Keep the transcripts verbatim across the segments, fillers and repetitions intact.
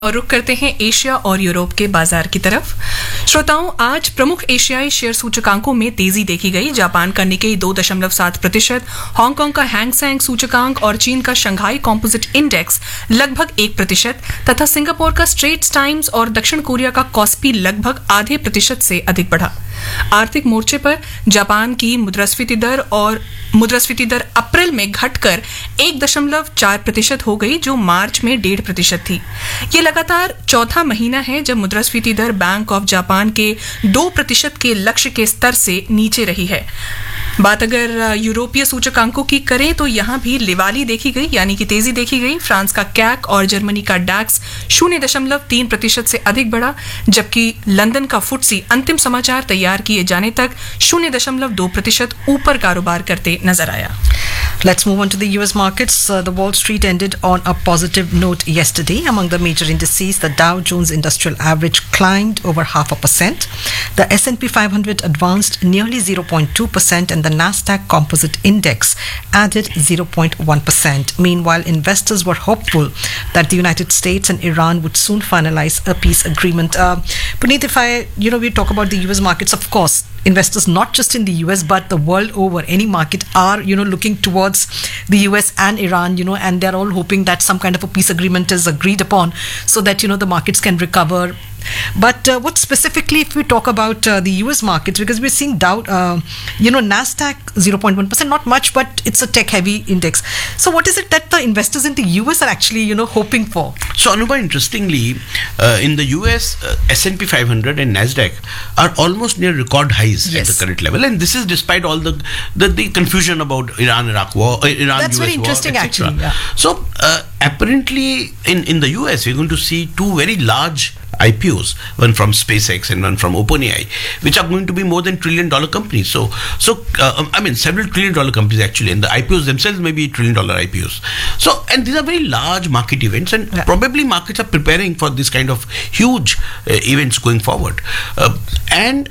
और रुक करते हैं एशिया और यूरोप के बाजार की तरफ। श्रोताओं, आज प्रमुख एशियाई शेयर सूचकांकों में तेजी देखी गई। जापान का निकेई दो दशमलव सात प्रतिशत, हांगकांग का हैंग सेंग सूचकांक और चीन का शंघाई कॉम्पोजिट इंडेक्स लगभग एक प्रतिशत तथा सिंगापुर का स्ट्रेट्स टाइम्स और दक्षिण कोरिया का कॉस्पी लगभग आधे प्रतिशत से अधिक बढ़ा। आर्थिक मोर्चे पर जापान की मुद्रास्फीति दर और मुद्रास्फीति दर अप्रैल में घटकर एक दशमलव चार प्रतिशत हो गई, जो मार्च में डेढ़ प्रतिशत थी। ये लगातार चौथा महीना है जब मुद्रास्फीति दर बैंक ऑफ जापान के दो प्रतिशत के लक्ष्य के स्तर से नीचे रही है। बात अगर यूरोपीय सूचकांकों की करें तो यहां भी लिवाली देखी गई, यानी कि तेजी देखी गई। फ्रांस का कैक और जर्मनी का डैक्स शून्य दशमलव तीन प्रतिशत से अधिक बढ़ा, जबकि लंदन का फुटसी अंतिम समाचार तैयार किए जाने तक शून्य दशमलव दो प्रतिशत ऊपर कारोबार करते नजर आया। Let's move on to the U S markets. Uh, the Wall Street ended on a positive note yesterday. Among the major indices, the Dow Jones Industrial Average climbed over half a percent. The S and P five hundred advanced nearly zero point two percent and the Nasdaq Composite Index added zero point one percent. Meanwhile, investors were hopeful that the United States and Iran would soon finalize a peace agreement. Uh, Puneet, if I, you know, we talk about the U S markets, of course, investors not just in the U S but the world over, any market are, you know, looking towards the U S and Iran, you know, and they're all hoping that some kind of a peace agreement is agreed upon so that, you know, the markets can recover. But uh, what specifically, if we talk about uh, the U S markets, because we're seeing Dow, uh, you know, Nasdaq zero point one percent, not much, but it's a tech-heavy index. So what is it that the investors in the U S are actually, you know, hoping for? So Anubha, interestingly, uh, in the U S, uh, S and P five hundred and Nasdaq are almost near record highs yes. at the current level, and this is despite all the the, the confusion about Iran-Iraq war, uh, Iran-U S war. That's very interesting, actually. Yeah. So uh, apparently, in in the U S, we're going to see two very large I P Os, one from SpaceX and one from OpenAI, which are going to be more than trillion dollar companies. So, so uh, I mean, several trillion dollar companies actually, and the I P Os themselves may be trillion dollar I P Os. So, and these are very large market events, and yeah. probably markets are preparing for this kind of huge uh, events going forward. Uh, and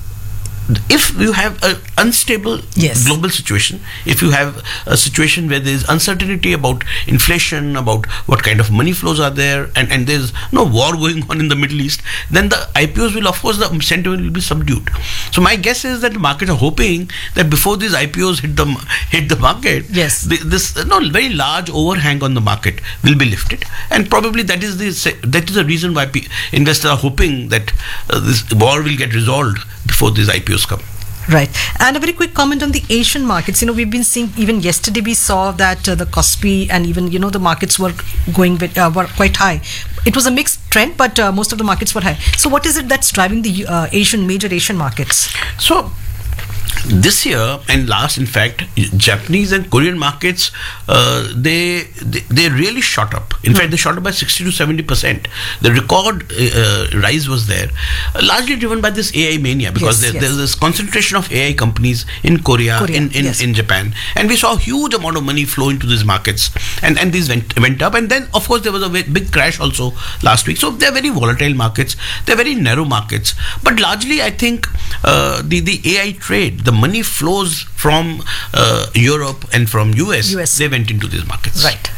if you have an unstable yes. global situation, if you have a situation where there is uncertainty about inflation, about what kind of money flows are there, and, and there's no war going on in the Middle East, then the I P Os will, of course, the sentiment will be subdued. So my guess is that the markets are hoping that before these I P Os hit the hit the market, yes. the, this no very large overhang on the market will be lifted, and probably that is the that is the reason why investors are hoping that uh, this war will get resolved before these I P Os come. Right. And a very quick comment on the Asian markets. You know, we've been seeing, even yesterday we saw that uh, the Kospi and even, you know, the markets were going with, uh, were quite high. It was a mixed trend, but uh, most of the markets were high. So what is it that's driving the uh, Asian, major Asian markets? So this year and last, in fact, Japanese and Korean markets, uh, they, they they really shot up. In mm. fact, they shot up by sixty to seventy percent. The record uh, rise was there, uh, largely driven by this A I mania, because yes, there, yes. there's this concentration of A I companies in Korea, Korea in in, yes. in Japan, and we saw a huge amount of money flow into these markets, and and these went went up, and then of course there was a big crash also last week. So they're very volatile markets, they're very narrow markets, but largely I think uh, the the A I trade, the money flows from uh, Europe and from U S, U S, they went into these markets. Right.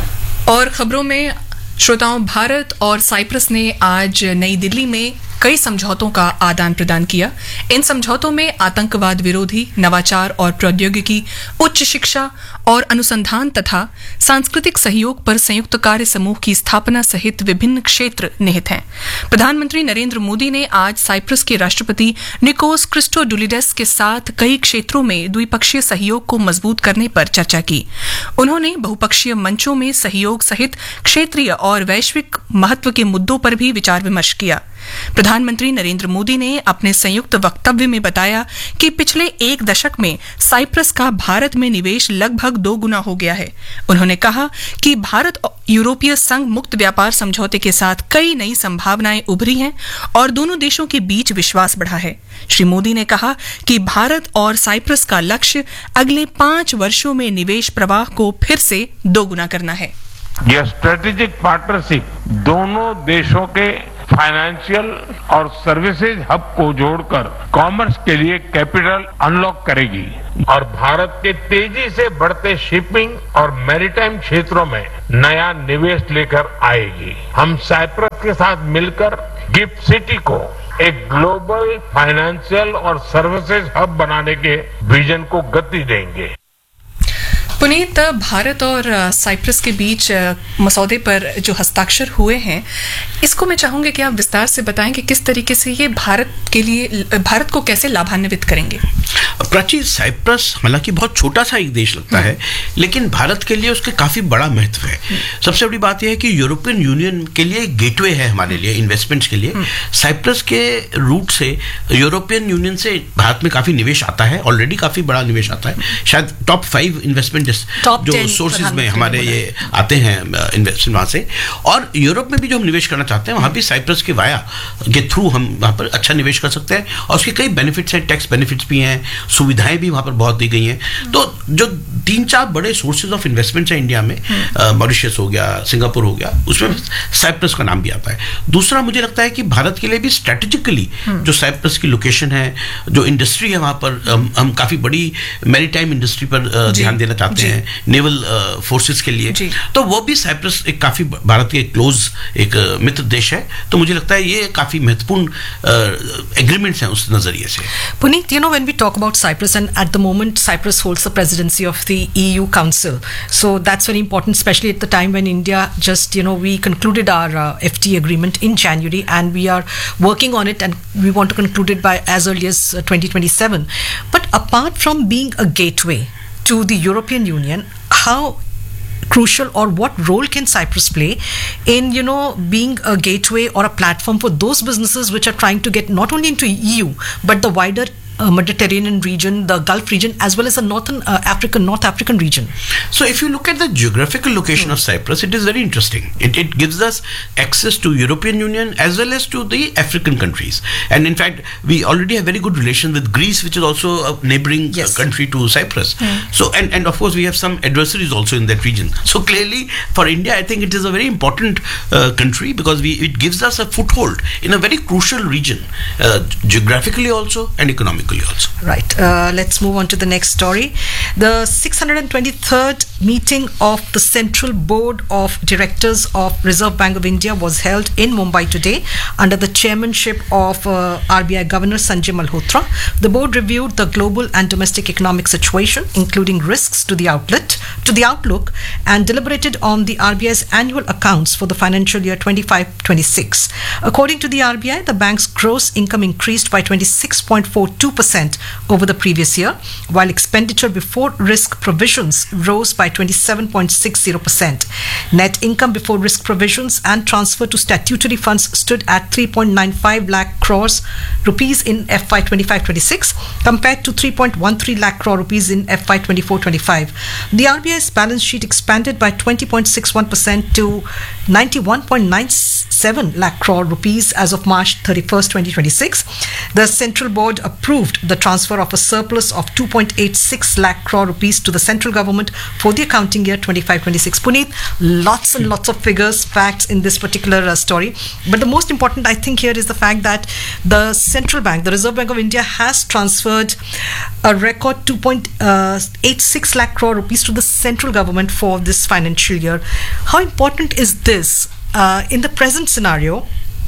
और खबरों में श्रोताओं, भारत और Cyprus ने आज नई दिल्ली में कई समझौतों का आदान प्रदान किया। इन समझौतों में आतंकवाद विरोधी, नवाचार और प्रौद्योगिकी, उच्च शिक्षा और अनुसंधान तथा सांस्कृतिक सहयोग पर संयुक्त कार्य समूह की स्थापना सहित विभिन्न क्षेत्र निहित हैं। प्रधानमंत्री नरेंद्र मोदी ने आज साइप्रस के राष्ट्रपति निकोस क्रिस्टोडुलिडेस के साथ कई क्षेत्रों में द्विपक्षीय सहयोग को मजबूत करने पर चर्चा की। उन्होंने बहुपक्षीय मंचों में सहयोग सहित क्षेत्रीय और वैश्विक महत्व के मुद्दों पर भी विचार विमर्श किया। प्रधानमंत्री नरेंद्र मोदी ने अपने संयुक्त वक्तव्य में बताया कि पिछले एक दशक में साइप्रस का भारत में निवेश लगभग दो गुना हो गया है। उन्होंने कहा कि भारत यूरोपीय संघ मुक्त व्यापार समझौते के साथ कई नई संभावनाएं उभरी हैं और दोनों देशों के बीच विश्वास बढ़ा है। श्री मोदी ने कहा कि भारत और साइप्रस का लक्ष्य अगले पांच वर्षों में निवेश प्रवाह को फिर से दोगुना करना है। यह स्ट्रेटेजिक पार्टनरशिप दोनों देशों के फाइनेंशियल और सर्विसेज हब को जोड़कर कॉमर्स के लिए कैपिटल अनलॉक करेगी और भारत के तेजी से बढ़ते शिपिंग और मैरीटाइम क्षेत्रों में नया निवेश लेकर आएगी। हम साइप्रस के साथ मिलकर गिफ्ट सिटी को एक ग्लोबल फाइनेंशियल और सर्विसेज हब बनाने के विजन को गति देंगे। पुनीत, भारत और साइप्रस के बीच मसौदे पर जो हस्ताक्षर हुए हैं, इसको मैं चाहूंगी कि आप विस्तार से बताएं कि किस तरीके से ये भारत के लिए, भारत को कैसे लाभान्वित करेंगे। प्राची, साइप्रस हालांकि बहुत छोटा सा एक देश लगता है, लेकिन भारत के लिए उसके काफी बड़ा महत्व है। सबसे बड़ी बात यह है कि यूरोपियन यूनियन के लिए एक गेटवे है हमारे लिए इन्वेस्टमेंट्स के लिए। साइप्रस के रूट से यूरोपियन यूनियन से भारत में काफी निवेश आता है, ऑलरेडी काफी बड़ा निवेश आता है। शायद टॉप फाइव इन्वेस्टमेंट जो सोर्सेज में हमारे ये आते हैं इन्वेस्टमेंट वहां से। और यूरोप में भी जो हम निवेश करना चाहते हैं, वहां भी साइप्रस के वाया के थ्रू हम वहां पर अच्छा निवेश कर सकते हैं। और उसके कई बेनिफिट्स हैं, टैक्स बेनिफिट्स भी हैं, सुविधाएं भी वहां पर बहुत दी गई हैं। तो जो तीन चार बड़े सोर्सेज ऑफ इन्वेस्टमेंट है इंडिया में, मॉरिशस हो गया, सिंगापुर हो गया, उसमें साइप्रस का नाम भी आता है। दूसरा, मुझे लगता है कि भारत के लिए भी स्ट्रेटेजिकली जो साइप्रस की लोकेशन है, जो इंडस्ट्री है वहां पर, हम काफी बड़ी मैरीटाइम इंडस्ट्री पर ध्यान देना चाहते हैं, नेवल फोर्सेस के लिए। तो वो भी साइप्रस एक काफी भारत के क्लोज एक मित्र देश है। तो मुझे लगता है ये काफी महत्वपूर्ण एग्रीमेंट्स हैं उस नजरिए से। Puneet, you know, when we talk about Cyprus, and at the moment Cyprus holds the presidency of the E U Council, so that's very important, especially at the time when India just, you know, we concluded our uh, F T A agreement in January, and we are working on it, and we want to conclude it by as early as uh, twenty twenty-seven. But apart from being a gateway to the European Union, how crucial or what role can Cyprus play in, you know, being a gateway or a platform for those businesses which are trying to get not only into E U but the wider uh, Mediterranean region, the Gulf region, as well as the Northern uh, African, North African region? So if you look at the geographical location mm. of Cyprus, it is very interesting. It, it gives us access to European Union as well as to the African countries. And in fact, we already have very good relations with Greece, which is also a neighboring yes. uh, country to Cyprus. Mm. So, and, and of course, we have some adversaries also in that region. So clearly, for India, I think it is a very important uh, country because we, it gives us a foothold in a very crucial region, uh, geographically also and economically also. Right. Uh, let's move on to the next story. The six hundred twenty-third meeting of the Central Board of Directors of Reserve Bank of India was held in Mumbai today under the chairmanship of uh, R B I Governor Sanjay Malhotra. The board reviewed the global and domestic economic situation, including risks to the outlet, to the outlook, and deliberated on the R B I's annual accounts for the financial year twenty-five twenty-six. According to the R B I, the bank's gross income increased by twenty-six point four two percent over the previous year, while expenditure before risk provisions rose by twenty-seven point six zero percent. Net income before risk provisions and transfer to statutory funds stood at three point nine five lakh crores rupees in F Y twenty-five twenty-six compared to three point one three lakh crore rupees in F Y twenty-four twenty-five. The R B I's balance sheet expanded by twenty point six one percent to ninety-one point nine seven lakh crore rupees as of March thirty-first, twenty twenty-six. The Central Board approved the transfer of a surplus of two point eight six lakh crore rupees to the central government for the accounting year twenty-five twenty-six. Puneet, lots and lots of figures, facts in this particular uh, story. But the most important, I think, here is the fact that the central bank, the Reserve Bank of India, has transferred a record two point eight six lakh crore rupees to the central government for this financial year. How important is this uh, in the present scenario?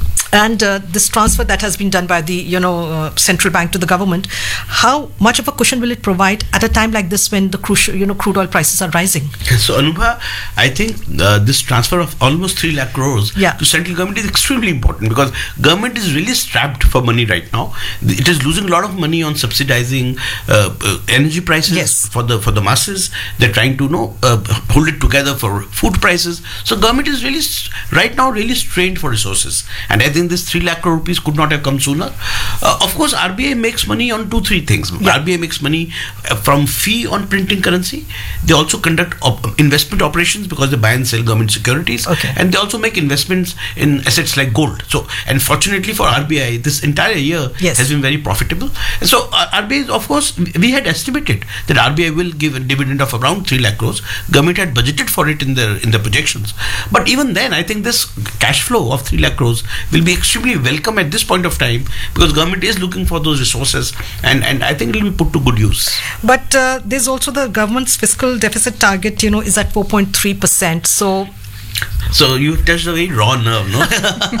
And uh, this transfer that has been done by the, you know, uh, central bank to the government, how much of a cushion will it provide at a time like this when the crucial, you know, crude oil prices are rising? So Anubha, I think uh, this transfer of almost three lakh crores yeah. to central government is extremely important because government is really strapped for money right now. It is losing a lot of money on subsidizing uh, uh, energy prices yes. for the for the masses. They're trying to, you know, uh, hold it together for food prices. So government is really right now really strained for resources, and I think this three lakh crore rupees could not have come sooner. Uh, of course, R B I makes money on two, three things. Yeah. R B I makes money from fee on printing currency. They also conduct op- investment operations because they buy and sell government securities. Okay. And they also make investments in assets like gold. So, and fortunately for R B I, this entire year yes. has been very profitable. And so, uh, R B I, of course, we had estimated that R B I will give a dividend of around three lakh crores. Government had budgeted for it in their in their projections. But even then, I think this cash flow of three lakh crores will be be extremely welcome at this point of time, because government is looking for those resources, and, and I think it will be put to good use. But uh, there's also the government's fiscal deficit target, you know, is at four point three percent. So So you touched a very raw nerve, no?